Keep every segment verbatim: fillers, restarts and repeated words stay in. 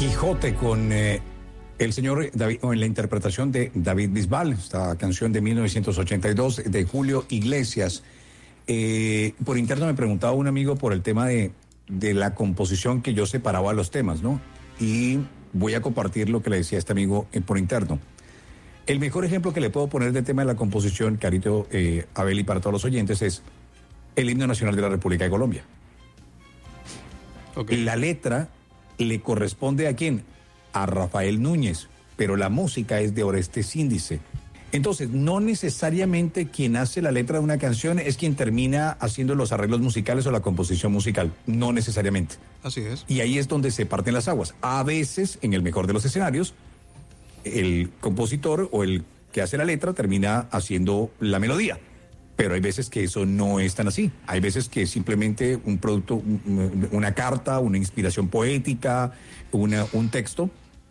Quijote con eh, el señor David, o en la interpretación de David Bisbal, esta canción de mil novecientos ochenta y dos de Julio Iglesias. Eh, por interno me preguntaba un amigo por el tema de, de la composición, que yo separaba los temas, ¿no? Y voy a compartir lo que le decía este amigo eh, por interno. El mejor ejemplo que le puedo poner del tema de la composición, Carito, eh, Abel, y para todos los oyentes, es el himno nacional de la República de Colombia. Okay. La letra le corresponde ¿a quién? A Rafael Núñez, pero la música es de Orestes Índice. Entonces, no necesariamente quien hace la letra de una canción es quien termina haciendo los arreglos musicales o la composición musical, no necesariamente. Así es. Y ahí es donde se parten las aguas. A veces, en el mejor de los escenarios, el compositor o el que hace la letra termina haciendo la melodía. Pero hay veces que eso no es tan así. Hay veces que simplemente un producto, una carta, una inspiración poética, una, un texto,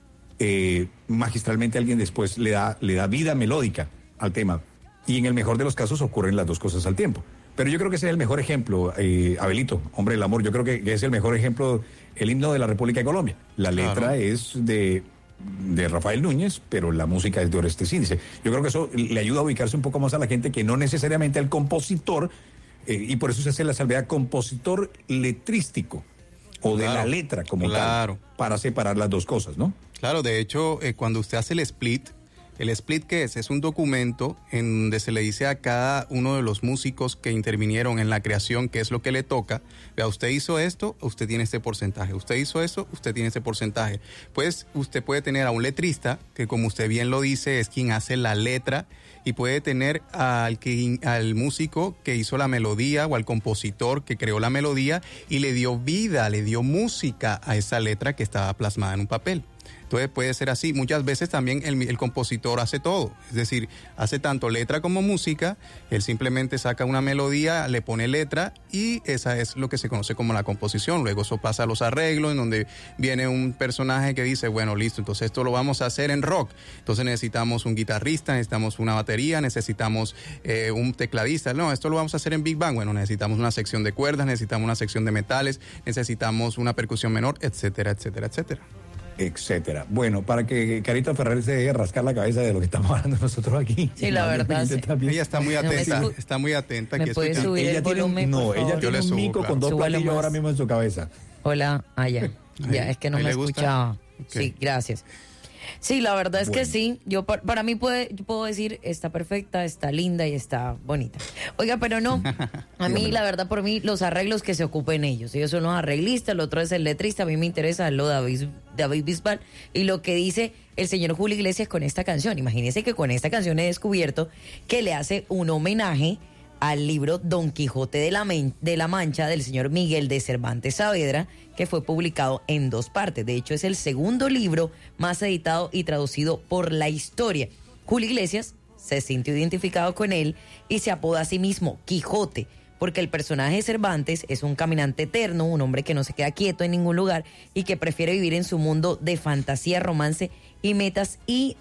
eh, magistralmente alguien después le da, le da vida melódica al tema. Y en el mejor de los casos ocurren las dos cosas al tiempo. Pero yo creo que ese es el mejor ejemplo, eh, Abelito, hombre del amor. Yo creo que es el mejor ejemplo, el himno de la República de Colombia. La letra claro. es de... de Rafael Núñez, pero la música es de Orestes Índice. Yo creo que eso le ayuda a ubicarse un poco más a la gente, que no necesariamente al compositor, eh, y por eso se hace la salvedad compositor letrístico, o de claro, la letra como claro. tal, para separar las dos cosas, ¿no? Claro, de hecho, eh, cuando usted hace el split, ¿el split qué es? Es un documento en donde se le dice a cada uno de los músicos que intervinieron en la creación qué es lo que le toca. Vea, usted hizo esto, usted tiene este porcentaje. Usted hizo eso, usted tiene este porcentaje. Pues usted puede tener a un letrista, que como usted bien lo dice, es quien hace la letra, y puede tener al, que, al músico que hizo la melodía o al compositor que creó la melodía y le dio vida, le dio música a esa letra que estaba plasmada en un papel. Entonces puede ser así. Muchas veces también el, el compositor hace todo. Es decir, hace tanto letra como música. Él simplemente saca una melodía, le pone letra y esa es lo que se conoce como la composición. Luego eso pasa a los arreglos, en donde viene un personaje que dice, bueno, listo, entonces esto lo vamos a hacer en rock. Entonces necesitamos un guitarrista, necesitamos una batería, necesitamos eh, un tecladista. No, esto lo vamos a hacer en Big Bang. Bueno, necesitamos una sección de cuerdas, necesitamos una sección de metales, necesitamos una percusión menor, etcétera, etcétera, etcétera. Etcétera. Bueno, para que Carita Ferrer se deje de rascar la cabeza de lo que estamos hablando nosotros aquí. Sí, la verdad. Sí. Ella está muy atenta, no está muy atenta. ¿Me puede subir ella el tiene volumen, un, No, ella tiene un subo, mico claro. con dos Súbalo platillos más. ahora mismo en su cabeza. Hola, ah, ya. Ya, es que no me escuchaba. Okay. Sí, gracias. Sí, la verdad es bueno. que sí. Yo para, para mí puede, yo puedo decir está perfecta, está linda y está bonita. Oiga, pero no. A mí, la verdad, por mí, los arreglos que se ocupen ellos. Ellos son los arreglistas, el otro es el letrista. A mí me interesa lo de David, David Bisbal y lo que dice el señor Julio Iglesias con esta canción. Imagínense que con esta canción he descubierto que le hace un homenaje al libro Don Quijote de la, Men- de la Mancha del señor Miguel de Cervantes Saavedra, que fue publicado en dos partes. De hecho, es el segundo libro más editado y traducido por la historia. Julio Iglesias se sintió identificado con él y se apoda a sí mismo Quijote, porque el personaje de Cervantes es un caminante eterno, un hombre que no se queda quieto en ningún lugar y que prefiere vivir en su mundo de fantasía, romance y metas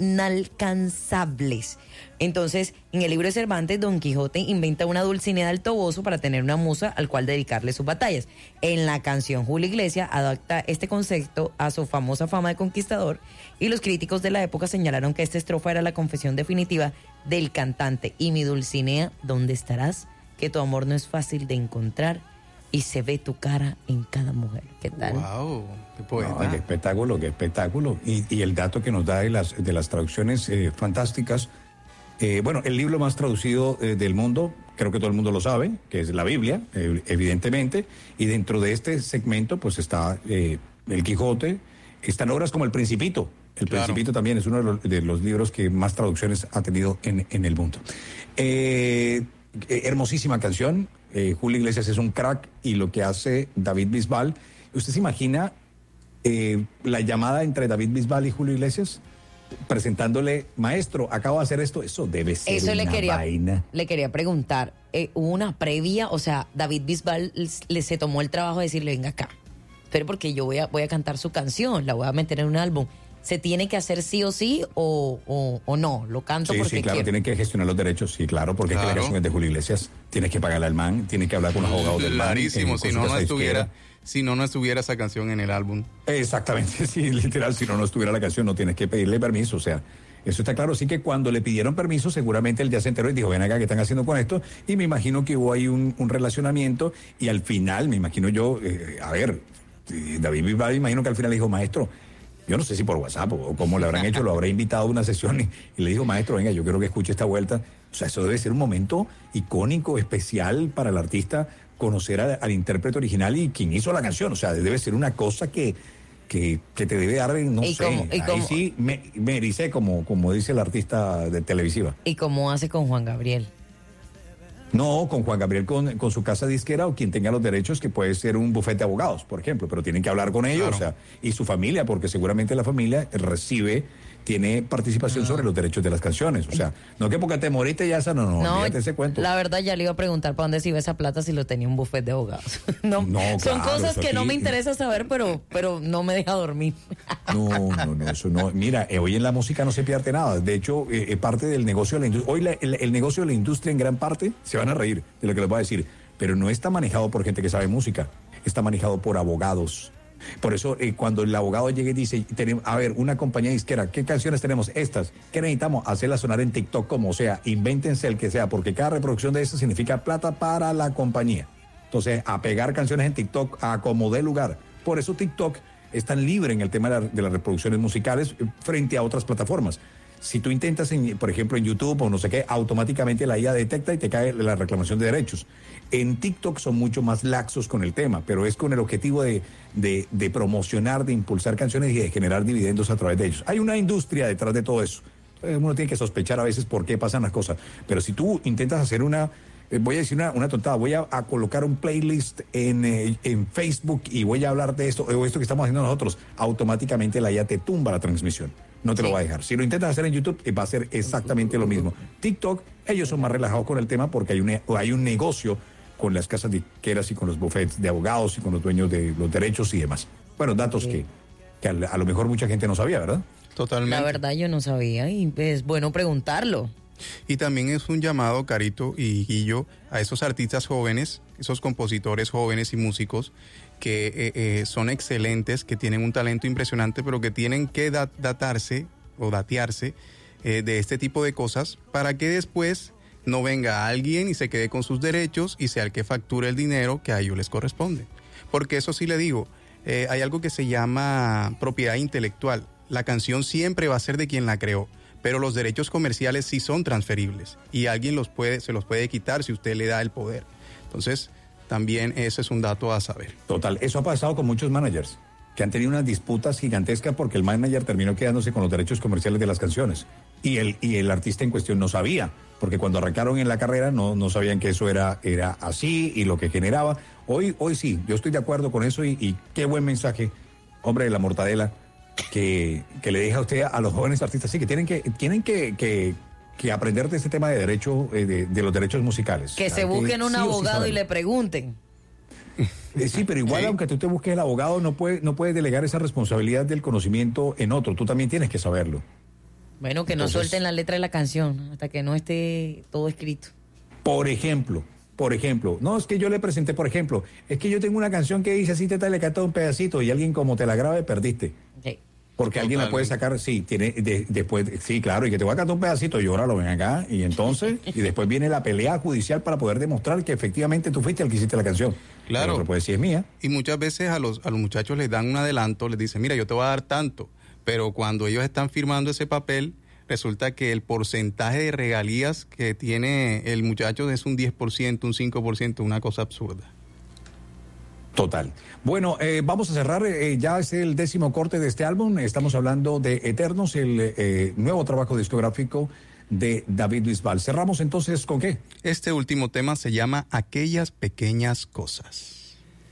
inalcanzables. Entonces, en el libro de Cervantes, Don Quijote inventa una Dulcinea del Toboso para tener una musa al cual dedicarle sus batallas. En la canción, Julio Iglesias adapta este concepto a su famosa fama de conquistador y los críticos de la época señalaron que esta estrofa era la confesión definitiva del cantante. Y mi Dulcinea, ¿dónde estarás? Que tu amor no es fácil de encontrar y se ve tu cara en cada mujer. ¿Qué tal? Wow, qué poeta. No, qué espectáculo, qué espectáculo. Y, y el dato que nos da de las, de las traducciones eh, fantásticas. Eh, bueno, el libro más traducido eh, del mundo, creo que todo el mundo lo sabe, que es la Biblia, eh, evidentemente. Y dentro de este segmento, pues está eh, El Quijote, están obras como El Principito. El claro. Principito también es uno de los, de los libros que más traducciones ha tenido en, en el mundo. Eh, eh, hermosísima canción. Eh, Julio Iglesias es un crack y lo que hace David Bisbal. ¿Usted se imagina eh, la llamada entre David Bisbal y Julio Iglesias? Presentándole, maestro, acabo de hacer esto, eso debe ser eso una le quería, vaina. Le quería preguntar, eh, ¿hubo una previa? O sea, David Bisbal le se tomó el trabajo de decirle, venga acá, pero porque yo voy a, voy a cantar su canción, la voy a meter en un álbum. ¿Se tiene que hacer sí o sí o, o, o no? ¿Lo canto sí, porque Sí, claro, quiero? tienen que gestionar los derechos, sí, claro, porque claro. es que la canción es de Julio Iglesias, tienes que pagarle al man, tienes que hablar con los abogados del man. Clarísimo, si no, no estuviera, si no, no estuviera esa canción en el álbum. Exactamente, sí, literal, si no, no estuviera la canción, no tienes que pedirle permiso, o sea, eso está claro. Así que cuando le pidieron permiso, seguramente él ya se enteró y dijo, ven acá, ¿qué están haciendo con esto? Y me imagino que hubo ahí un, un relacionamiento y al final, me imagino yo, eh, a ver, eh, David Bisbal, imagino que al final le dijo, maestro, yo no sé si por WhatsApp o cómo le habrán hecho, lo habrá invitado a una sesión y, y le dijo, maestro, venga, yo quiero que escuche esta vuelta. O sea, eso debe ser un momento icónico, especial para el artista, conocer a, al intérprete original y quien hizo la canción. O sea, debe ser una cosa que, que, que te debe dar, no ¿Y sé, cómo, y ahí cómo, sí me, me ericé, como, como dice el artista de televisiva. ¿Y cómo hace con Juan Gabriel? No, con Juan Gabriel, con, con su casa disquera o quien tenga los derechos, que puede ser un bufete de abogados, por ejemplo, pero tienen que hablar con ellos, Claro. o sea, y su familia, porque seguramente la familia recibe, tiene participación sobre los derechos de las canciones. O sea, no que porque te moriste ya esa, no, no, No, olvídate ese cuento. la verdad ya le iba a preguntar para dónde se iba esa plata si lo tenía un buffet de abogados. no, No, son claro, cosas eso que no aquí- me interesa saber, pero, pero no me deja dormir. No, no, no, eso no. Mira, eh, hoy en la música no se pierde nada. De hecho, eh, eh, parte del negocio de la industria, hoy la- el, el negocio de la industria en gran parte, se van a reír de lo que les voy a decir, pero no está manejado por gente que sabe música, está manejado por abogados. Por eso, eh, cuando el abogado llega y dice, tenemos, a ver, una compañía disquera, ¿qué canciones tenemos? Estas. ¿Qué necesitamos? Hacerlas sonar en TikTok como sea, invéntense el que sea, porque cada reproducción de eso significa plata para la compañía. Entonces, a pegar canciones en TikTok a como dé lugar. Por eso TikTok es tan libre en el tema de, la- de las reproducciones musicales eh, frente a otras plataformas. Si tú intentas, en, por ejemplo, en YouTube o no sé qué, automáticamente la I A detecta y te cae la reclamación de derechos. En TikTok son mucho más laxos con el tema, pero es con el objetivo de, de, de promocionar, de impulsar canciones y de generar dividendos a través de ellos. Hay una industria detrás de todo eso. Eh, Uno tiene que sospechar a veces por qué pasan las cosas. Pero si tú intentas hacer una, eh, voy a decir una, una tontada, voy a, a colocar un playlist en, eh, en Facebook y voy a hablar de esto, o esto que estamos haciendo nosotros, automáticamente la I A te tumba la transmisión. No te Sí. lo va a dejar. Si lo intentas hacer en YouTube, eh, va a ser exactamente lo mismo. TikTok, ellos son más relajados con el tema porque hay un, ne- hay un negocio con las casas disqueras y con los bufetes de abogados y con los dueños de los derechos y demás. Bueno, datos Sí. que, que a, a lo mejor mucha gente no sabía, ¿verdad? Totalmente. La verdad yo no sabía y es bueno preguntarlo. Y también es un llamado, Carito y Guillo, a esos artistas jóvenes, esos compositores jóvenes y músicos que eh, eh, son excelentes, que tienen un talento impresionante, pero que tienen que dat- datarse o datearse eh, de este tipo de cosas para que después no venga alguien y se quede con sus derechos y sea el que facture el dinero que a ellos les corresponde. Porque eso sí le digo, eh, hay algo que se llama propiedad intelectual. La canción siempre va a ser de quien la creó, pero los derechos comerciales sí son transferibles y alguien los puede, se los puede quitar si usted le da el poder. Entonces, también ese es un dato a saber. Total, eso ha pasado con muchos managers que han tenido unas disputas gigantescas porque el manager terminó quedándose con los derechos comerciales de las canciones y el, y el artista en cuestión no sabía, porque cuando arrancaron en la carrera no, no sabían que eso era, era así y lo que generaba. Hoy, hoy sí, yo estoy de acuerdo con eso y, y qué buen mensaje, hombre de la mortadela, que, que le deja a usted a los jóvenes artistas, sí, que tienen que, tienen que, que, que aprender de este tema de derecho, eh, de, de los derechos musicales. Que Hay se busquen un sí o sí abogado y saberlo. le pregunten. Eh, Sí, pero igual, Sí. aunque tú te busques el abogado, no puedes no puedes delegar esa responsabilidad del conocimiento en otro. Tú también tienes que saberlo. Bueno, que no Entonces- suelten la letra de la canción hasta que no esté todo escrito. Por ejemplo, por ejemplo, no es que yo le presenté, por ejemplo, es que yo tengo una canción que dice así, te le canta un pedacito y alguien como te la grabe, perdiste. Sí. Porque alguien la puede sacar, sí, tiene de- después, sí, claro, y que te voy a cantar un pedacito, llóralo, ven acá, y entonces, y después viene la pelea judicial para poder demostrar que efectivamente tú fuiste el que hiciste la canción. Claro. Pero pues si es mía. Y muchas veces a los, a los muchachos les dan un adelanto, les dicen, mira, yo te voy a dar tanto, pero cuando ellos están firmando ese papel, resulta que el porcentaje de regalías que tiene el muchacho es un diez por ciento, un cinco por ciento, una cosa absurda. Total. Bueno, eh, vamos a cerrar, eh, ya es el décimo corte de este álbum, estamos hablando de Eternos, el eh, nuevo trabajo discográfico de David Bisbal. Cerramos entonces con qué? Este último tema se llama Aquellas Pequeñas Cosas.